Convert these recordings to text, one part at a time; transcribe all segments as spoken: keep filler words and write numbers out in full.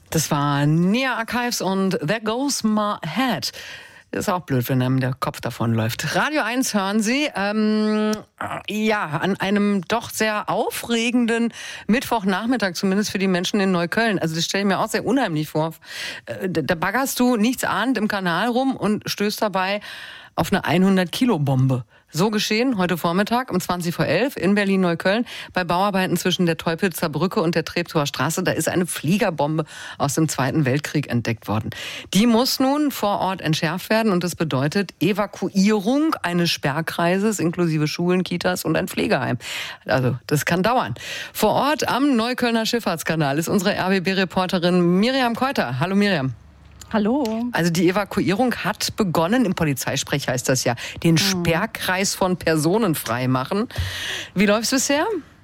Das war Nia Archives und There Goes My Head. Ist auch blöd, wenn einem der Kopf davon läuft. Radio eins hören Sie. Ähm, ja, an einem doch sehr aufregenden Mittwochnachmittag, zumindest für die Menschen in Neukölln. Also das stelle ich mir auch sehr unheimlich vor. Da baggerst du nichts ahnend im Kanal rum und stößt dabei auf eine hundert-Kilo-Bombe. So geschehen heute Vormittag um zwanzig vor elf in Berlin-Neukölln bei Bauarbeiten zwischen der Teupitzer Brücke und der Treptower Straße. Da ist eine Fliegerbombe aus dem Zweiten Weltkrieg entdeckt worden. Die muss nun vor Ort entschärft werden und das bedeutet Evakuierung eines Sperrkreises inklusive Schulen, Kitas und ein Pflegeheim. Also das kann dauern. Vor Ort am Neuköllner Schifffahrtskanal ist unsere R B B-Reporterin Miriam Keuter. Hallo Miriam. Hallo. Also die Evakuierung hat begonnen, im Polizeisprech heißt das ja, den mhm. Sperrkreis von Personen freimachen. Wie läuft's bisher?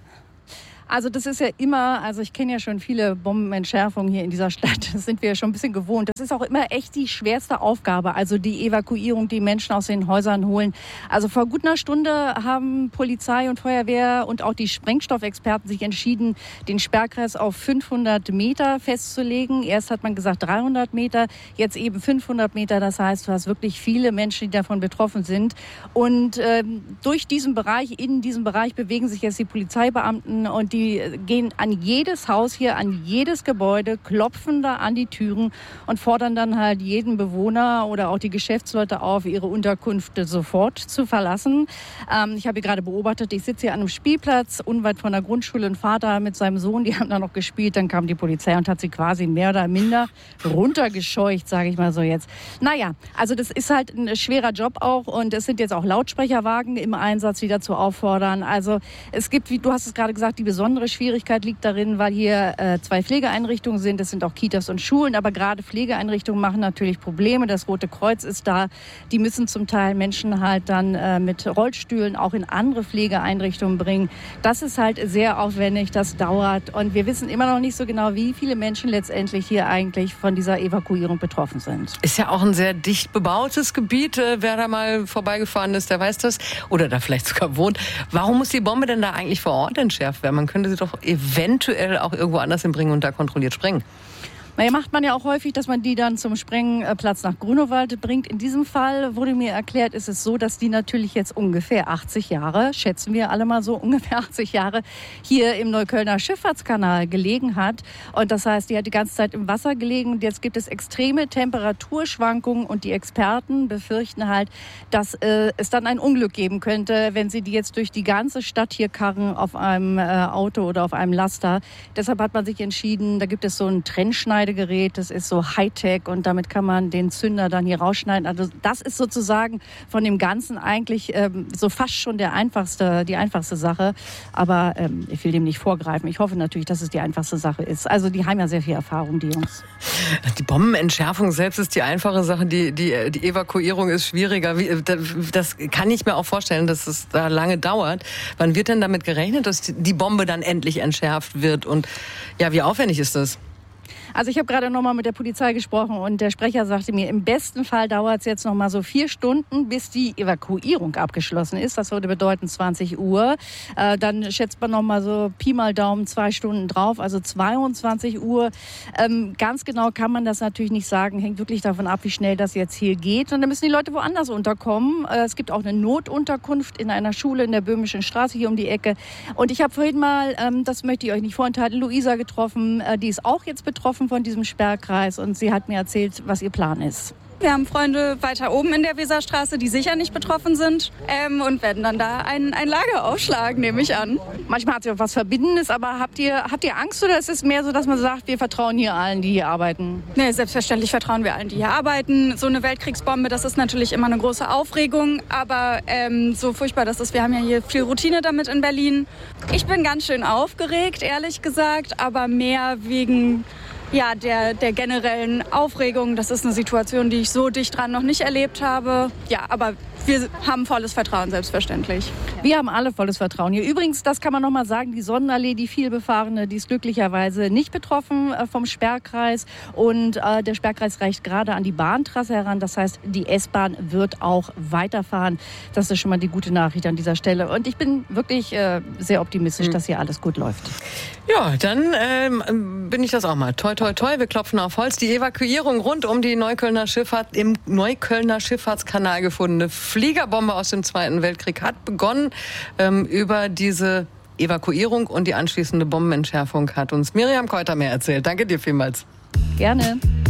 Also das ist ja immer, also ich kenne ja schon viele Bombenentschärfungen hier in dieser Stadt, das sind wir ja schon ein bisschen gewohnt. Das ist auch immer echt die schwerste Aufgabe, also die Evakuierung, die Menschen aus den Häusern holen. Also vor gut einer Stunde haben Polizei und Feuerwehr und auch die Sprengstoffexperten sich entschieden, den Sperrkreis auf fünfhundert Meter festzulegen. Erst hat man gesagt dreihundert Meter, jetzt eben fünfhundert Meter. Das heißt, du hast wirklich viele Menschen, die davon betroffen sind. Und ähm, durch diesen Bereich, in diesem Bereich bewegen sich jetzt die Polizeibeamten und die gehen an jedes Haus hier, an jedes Gebäude, klopfen da an die Türen und fordern dann halt jeden Bewohner oder auch die Geschäftsleute auf, ihre Unterkünfte sofort zu verlassen. Ähm, ich habe hier gerade beobachtet, ich sitze hier an einem Spielplatz unweit von der Grundschule. Ein Vater mit seinem Sohn, die haben da noch gespielt. Dann kam die Polizei und hat sie quasi mehr oder minder runtergescheucht, sage ich mal so jetzt. Naja, also das ist halt ein schwerer Job auch und es sind jetzt auch Lautsprecherwagen im Einsatz, die dazu auffordern. Also es gibt, wie du hast es gerade gesagt, die besondere Schwierigkeit liegt darin, weil hier äh, zwei Pflegeeinrichtungen sind. Das sind auch Kitas und Schulen, aber gerade Pflegeeinrichtungen machen natürlich Probleme. Das Rote Kreuz ist da. Die müssen zum Teil Menschen halt dann äh, mit Rollstühlen auch in andere Pflegeeinrichtungen bringen. Das ist halt sehr aufwendig, das dauert und wir wissen immer noch nicht so genau, wie viele Menschen letztendlich hier eigentlich von dieser Evakuierung betroffen sind. Ist ja auch ein sehr dicht bebautes Gebiet. Wer da mal vorbeigefahren ist, der weiß das. Oder da vielleicht sogar wohnt. Warum muss die Bombe denn da eigentlich vor Ort entschärft werden? Man könnte sie doch eventuell auch irgendwo anders hinbringen und da kontrolliert sprengen. Naja, macht man ja auch häufig, dass man die dann zum Sprengplatz nach Grunewald bringt. In diesem Fall wurde mir erklärt, ist es so, dass die natürlich jetzt ungefähr achtzig Jahre, schätzen wir alle mal so, ungefähr achtzig Jahre hier im Neuköllner Schifffahrtskanal gelegen hat. Und das heißt, die hat die ganze Zeit im Wasser gelegen. Und jetzt gibt es extreme Temperaturschwankungen und die Experten befürchten halt, dass äh, es dann ein Unglück geben könnte, wenn sie die jetzt durch die ganze Stadt hier karren auf einem äh, Auto oder auf einem Laster. Deshalb hat man sich entschieden, da gibt es so einen Trennschneider. Gerät, das ist so Hightech und damit kann man den Zünder dann hier rausschneiden. Also das ist sozusagen von dem Ganzen eigentlich ähm, so fast schon der einfachste, die einfachste Sache. Aber ähm, ich will dem nicht vorgreifen. Ich hoffe natürlich, dass es die einfachste Sache ist. Also die haben ja sehr viel Erfahrung, die Jungs. Die Bombenentschärfung selbst ist die einfache Sache. Die, die, die Evakuierung ist schwieriger. Wie, das kann ich mir auch vorstellen, dass es da lange dauert. Wann wird denn damit gerechnet, dass die Bombe dann endlich entschärft wird? Und ja, wie aufwendig ist das? Also ich habe gerade noch mal mit der Polizei gesprochen und der Sprecher sagte mir, im besten Fall dauert es jetzt noch mal so vier Stunden, bis die Evakuierung abgeschlossen ist. Das würde bedeuten zwanzig Uhr. Äh, dann schätzt man noch mal so Pi mal Daumen zwei Stunden drauf, also zweiundzwanzig Uhr. Ähm, ganz genau kann man das natürlich nicht sagen, hängt wirklich davon ab, wie schnell das jetzt hier geht. Und dann müssen die Leute woanders unterkommen. Äh, es gibt auch eine Notunterkunft in einer Schule in der Böhmischen Straße hier um die Ecke. Und ich habe vorhin mal, ähm, das möchte ich euch nicht vorenthalten, Luisa getroffen. Äh, die ist auch jetzt betroffen von diesem Sperrkreis und sie hat mir erzählt, was ihr Plan ist. Wir haben Freunde weiter oben in der Weserstraße, die sicher nicht betroffen sind ähm, und werden dann da ein, ein Lager aufschlagen, nehme ich an. Manchmal hat sie auch was Verbindendes, aber habt ihr, habt ihr Angst oder ist es mehr so, dass man sagt, wir vertrauen hier allen, die hier arbeiten? Nee, selbstverständlich vertrauen wir allen, die hier arbeiten. So eine Weltkriegsbombe, das ist natürlich immer eine große Aufregung, aber ähm, so furchtbar das ist, wir haben ja hier viel Routine damit in Berlin. Ich bin ganz schön aufgeregt, ehrlich gesagt, aber mehr wegen ja, der, der generellen Aufregung. Das ist eine Situation, die ich so dicht dran noch nicht erlebt habe. Ja, aber wir haben volles Vertrauen, selbstverständlich. Wir haben alle volles Vertrauen hier. Übrigens, das kann man noch mal sagen, die Sonnenallee, die vielbefahrene, die ist glücklicherweise nicht betroffen äh, vom Sperrkreis. Und äh, der Sperrkreis reicht gerade an die Bahntrasse heran. Das heißt, die S-Bahn wird auch weiterfahren. Das ist schon mal die gute Nachricht an dieser Stelle. Und ich bin wirklich äh, sehr optimistisch, mhm. dass hier alles gut läuft. Ja, dann ähm, bin ich das auch mal. Toi, toi, toi, wir klopfen auf Holz. Die Evakuierung rund um die Neuköllner Schifffahrt, im Neuköllner Schifffahrtskanal gefundene Fliegerbombe aus dem Zweiten Weltkrieg hat begonnen. Ähm, über diese Evakuierung und die anschließende Bombenentschärfung hat uns Miriam Keuter mehr erzählt. Danke dir vielmals. Gerne.